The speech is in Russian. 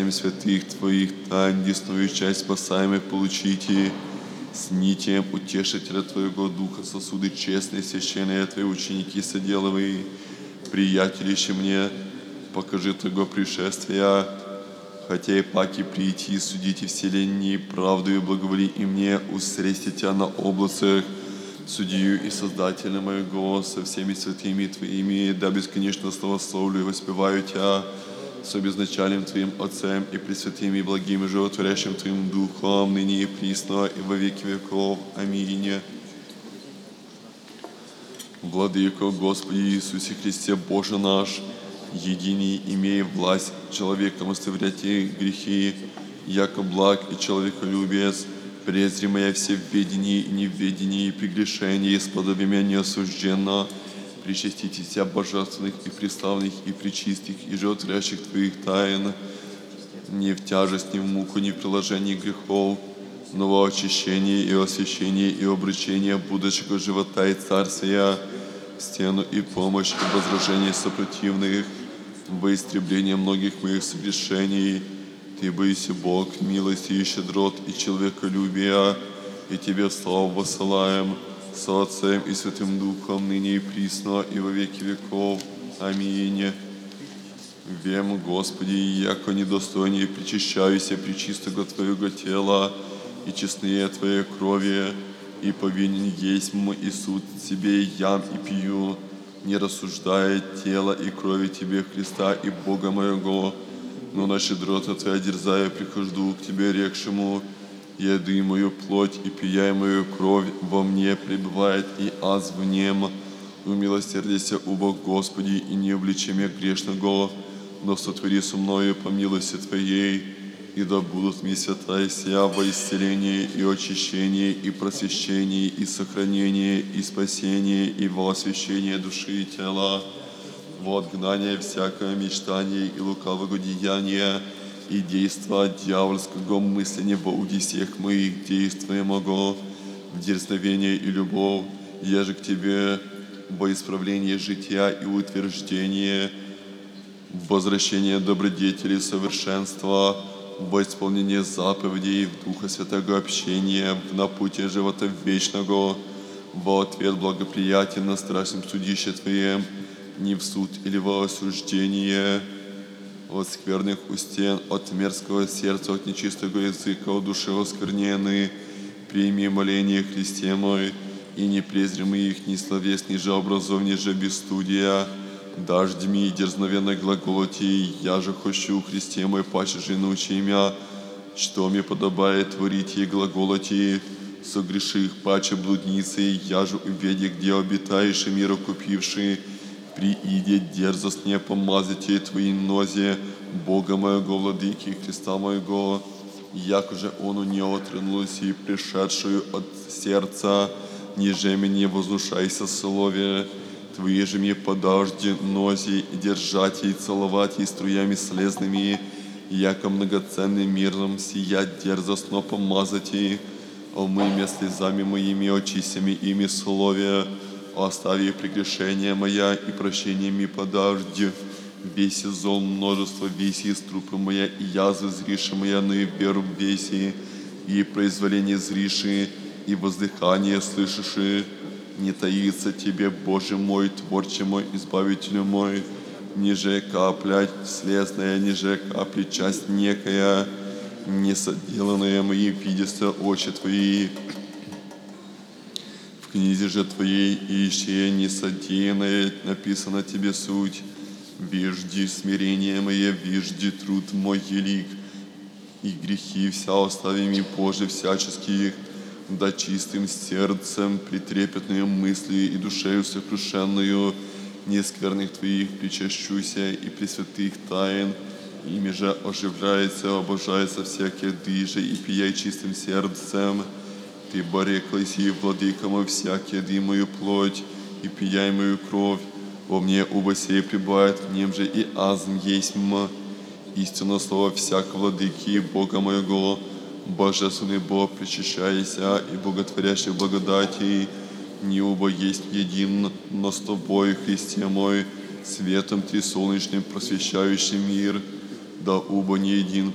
причащанием святых Твоих тайн, десную часть спасаемых получите, с нитием утешителя Твоего Духа сосуды честные, священные Твои ученики соделывай, приятелище мне, покажи Твоего пришествия, хотя и паки прийти, судите вселенные, правду и благоволи и мне, усрести Тебя на облацах, Судью и Создателя моего, со всеми святыми Твоими, да бесконечно славословлю и воспеваю Тебя, с обезначальным Твоим Отцем и пресвятым и благим и животворящим Твоим Духом, ныне и присно, и во веки веков. Аминь. Владыко, Господи Иисусе Христе, Боже наш, единый, имея власть человеком оставлять грехи, яко благ и человеколюбец, презри моя все в ведении и неведении, и прегрешении, сподоби меня неосужденно, причастите Тебя божественных и преславных и пречистых и животворящих Твоих тайн, не в тяжесть, не в муку, не в приложении грехов, но во очищении и освящении и обручении будущего живота и царствия, в стену и помощь и возражение сопротивных, во истребление многих моих согрешений. Ты бойся Бог, милости и щедрот и человеколюбия, и Тебе славу воссылаем со Отцем и Святым Духом, ныне и присно, и во веки веков. Аминь. Вем, Господи, яко недостойнее причащаюся пречистого Твоего тела и честнее Твоей крови, и повинен есть и суд Тебе ям и пью, не рассуждая тела и крови Тебе, Христа и Бога моего, но на щедроту Твоя дерзая прихожду к Тебе, рекшему: еды мою плоть и пияй мою кровь, во мне пребывает и аз в нем. Умилосердися, Бог Господи, и не обличи меня грешного, но сотвори со мною по милости Твоей, и да будут мне святая сия во исцелении и очищении, и просвещении, и сохранении, и спасении, и во освящении души и тела, во отгнание всякое мечтание и лукавого деяния, и действа дьявольского мысления во удесех моих действуемого, в дерзновение и любовь, еже к Тебе во исправление жития и утверждение, в возвращение добродетели совершенства, во исполнение заповедей, в Духа Святого общения, в напутие живота вечного, во ответ благоприятен на страшном судище Твоем, не в суд или во осуждение, от скверных устен, от мерзкого сердца, от нечистого языка, от души осквернены, прими моление Христе мой, и не презри их ни словес, ни же образов, ни же бесстудия, дождьми дерзновенно глаголоти, я же хочу, Христе мой, паче же научи меня, что мне подобает творить и глаголоти, согреших паче блудницы, я же уведи, где обитаешь, и мира купивший, прииде дерзостне помазайте Твои нозе, Бога моего, Владыки, Христа моего, яко же Ону не отрянулась и пришедшую от сердца, ниже мне возвышайся слове, Твои же мне подожди нози, и держать и целовать и струями слезными, яко многоценным миром сиять дерзостно помазать и омы меня слезами моими, очистями ими слове, остави прегрешения моя и прощениями подожди, веси зол множество, веси из трупы моя и язвы зриши моя, но и веру веси, и произволение зриши, и воздыхание слышиши, не таится Тебе, Боже мой, Творче мой, Избавителю мой, ниже капля слезная, ниже капли часть некая, не соделанная мои видятся очи Твои. В книге же Твоей ищи несодеянное написано Тебе суть. Вижди смирение мое, вижди труд мой елик, и грехи вся остави ми, Боже, всяческих, да чистым сердцем, притрепетную мыслью и душею сокрушенную, нескверных Твоих причащуся и пресвятых тайн, ими же оживляется, обожается всякие дыже, и пияй чистым сердцем. Ты бореклась и владыка мой, всякие ды мою плоть, и пияй мою кровь, во мне оба сей пребывает, в нем же и азм есть истинно слово всякого владыки и Бога моего, Божественный Бог, причащайся и боготворящий благодати, не оба есть един, но с Тобой, Христе мой, светом Ты солнечным просвещающий мир, да оба не един